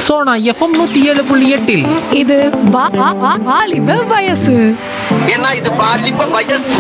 Sona FM 107.8 இது வாலிப வயசு. ஏன்னா இது பாலிப்ப வயசு.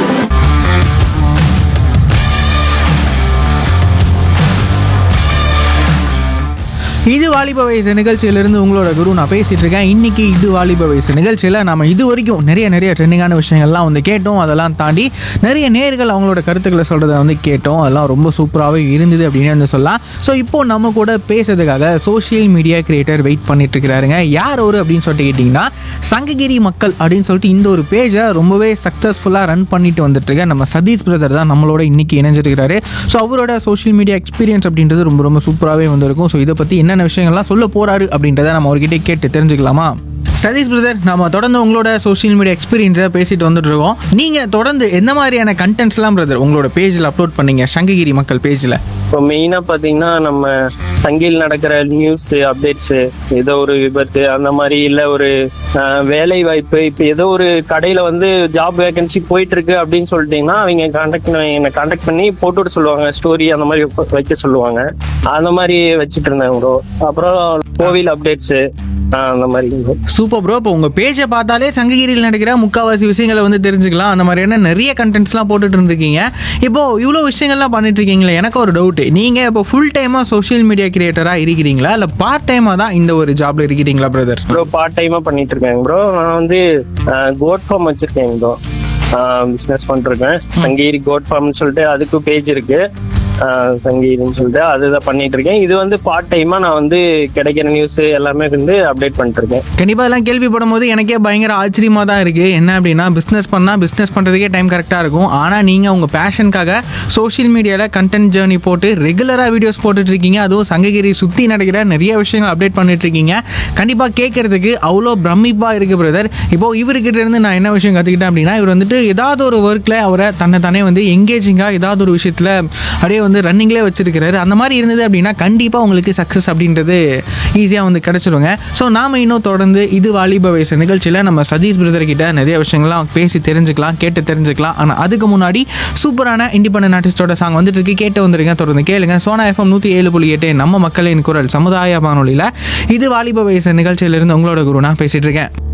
இது வாலிப வயசு நிகழ்ச்சியிலிருந்து உங்களோட குரு நான் பேசிகிட்டு இருக்கேன். இன்றைக்கி இது வாலிப வயசு நிகழ்ச்சியில் நம்ம இது வரைக்கும் நிறைய ட்ரெண்டிங்கான விஷயங்கள்லாம் வந்து கேட்டோம். அதெல்லாம் தாண்டி நிறைய நேர்கள் அவங்களோட கருத்துக்களை சொல்கிறத வந்து கேட்டோம். அதெல்லாம் ரொம்ப சூப்பராகவே இருந்தது அப்படின்னு வந்து சொல்லலாம். ஸோ இப்போது நம்ம கூட பேசுறதுக்காக சோஷியல் மீடியா கிரியேட்டர் வெயிட் பண்ணிட்டு இருக்கிறாருங்க. யார் ஒரு அப்படின்னு சொல்லிட்டு கேட்டிங்கன்னா, சங்ககிரி மக்கள் அப்படின்னு சொல்லிட்டு இந்த ஒரு பேஜை ரொம்பவே சக்ஸஸ்ஃபுல்லாக ரன் பண்ணிட்டு வந்துட்டுருக்க நம்ம சதீஷ் பிரதர் தான் நம்மளோட இன்றைக்கி இணைஞ்சிருக்கிறாரு. ஸோ அவரோட சோஷியல் மீடியா எக்ஸ்பீரியன்ஸ் அப்படின்றது ரொம்ப சூப்பராகவே வந்திருக்கும். ஸோ இதை பற்றி என்னென்ன விஷயங்கள்லாம் சொல்ல போறாரு அப்படின்றத நம்ம அவர்கிட்ட கேட்டு தெரிஞ்சுக்கலாமா? சதீஷ் பிரதர், நம்ம தொடர்ந்து உங்களோட சோஷியல் மீடியா எக்ஸ்பீரியன்ஸை பேசிட்டு வந்துட்டு இருக்கோம். நீங்கள் தொடர்ந்து எந்த மாதிரியான கண்டென்ட்ஸ்லாம் பிரதர் உங்களோட பேஜில் அப்லோட் பண்ணீங்க சங்ககிரி மக்கள் பேஜில்? இப்போ மெயினாக பார்த்தீங்கன்னா நம்ம சங்கில் நடக்கிற நியூஸ் அப்டேட்ஸு, ஏதோ ஒரு விபத்து அந்த மாதிரி, இல்லை ஒரு வேலை வாய்ப்பு, இப்போ ஏதோ ஒரு கடையில் வந்து ஜாப் வேகன்சி போயிட்டு இருக்கு அப்படின்னு சொல்லிட்டீங்கன்னா அவங்க என்னை கான்டாக்ட் பண்ணி போட்டு விட சொல்லுவாங்க. ஸ்டோரி அந்த மாதிரி வைக்க சொல்லுவாங்க. அந்த மாதிரி வச்சுட்டு இருந்தேன் ப்ரோ. அப்புறம் கோவில் அப்டேட்ஸு அந்த மாதிரி. Super bro. இப்போ உங்கள் பேஜை பார்த்தாலே சங்ககிரியில் நடக்கிற முக்கால்வாசி விஷயங்களை வந்து தெரிஞ்சுக்கலாம். அந்த மாதிரியான நிறைய கண்டென்ட்ஸ்லாம் போட்டுட்டு இருந்திருக்கீங்க. இப்போது இவ்வளோ விஷயங்கள்லாம் பண்ணிட்டு இருக்கீங்களே, எனக்கு ஒரு டவுட்டு. நீங்கள் இப்போ ஃபுல் டைமாக சோஷியல் மீடியா கிரியேட்டராக இருக்கிறீங்களா, இல்லை பார்ட் டைமாக தான் இந்த ஒரு ஜாப்ல இருக்கிறீங்களா பிரதர்? ப்ரோ பார்ட் டைமாக பண்ணிட்டு இருக்கேன் ப்ரோ. நான் வந்து கோட் ஃபார்ம் வச்சிருக்கேன் ப்ரோ. பிஸ்னஸ் பண்ணிருக்கேன். சங்ககிரி கோட் ஃபார்ம்னு சொல்லிட்டு அதுக்கு பேஜ் இருக்கு. சங்கீதம்னு சொல்லிட்டு அதுதான் பண்ணிட்டு இருக்கேன். இது வந்து பார்ட் டைமா நான் வந்து கிடைக்கிற நியூஸ் எல்லாமே வந்து அப்டேட் பண்ணிட்டு இருக்கேன். கண்டிப்பா எல்லாம் கேள்விப்படும் போது எனக்கே பயங்கர ஆச்சரியமா தான் இருக்கு. என்ன அப்படின்னா, பிஸ்னஸ் பண்றதுக்கே டைம் கரெக்டா இருக்கும். ஆனா நீங்க உங்க பேஷனுக்காக சோஷியல் மீடியால கண்டென்ட் ஜேர்னி போட்டு ரெகுலரா வீடியோஸ் போட்டுட்டு இருக்கீங்க. அதுவும் சங்ககிரி சுத்தி நடக்கிற நிறைய விஷயங்கள் அப்டேட் பண்ணிட்டு இருக்கீங்க. கண்டிப்பா கேட்கறதுக்கு அவ்வளோ பிரமிப்பா இருக்கு பிரதர். இப்போ இவர்கிட்ட இருந்து நான் என்ன விஷயம் கத்துக்கிட்டேன் அப்படின்னா, இவர் வந்துட்டு ஏதாவது ஒரு ஒர்க்ல அவரை தன்னை வந்து எங்கேஜிங்கா ஏதாவது ஒரு விஷயத்துல அப்படியே வந்து ரன்னிங்லேயே வச்சிருக்கிறாரு. அந்த மாதிரி இருந்தது அப்படின்னா கண்டிப்பாக உங்களுக்கு சக்ஸஸ் அப்படின்றது ஈஸியாக வந்து கிடச்சிருங்க. ஸோ நாம் இன்னும் தொடர்ந்து இது வாலிப வயசு நிகழ்ச்சியில் நம்ம சதீஷ் பிரதர் கிட்ட நிறைய விஷயங்கள்லாம் பேசி தெரிஞ்சுக்கலாம், கேட்டு தெரிஞ்சுக்கலாம். ஆனால் அதுக்கு முன்னாடி சூப்பரான இண்டிபெண்டன்ட் ஆர்டிஸ்டோட சாங் வந்துட்டு இருக்கு, கேட்டு வந்துருங்க. தொடர்ந்து கேளுங்க. சோனா எஃப்எம் 107.8 நம்ம மக்களின் குரல் சமுதாய வானொலியில் இது வாலிப வயசு நிகழ்ச்சியிலிருந்து உங்களோட குரு நான் பேசிட்டு இருக்கேன்.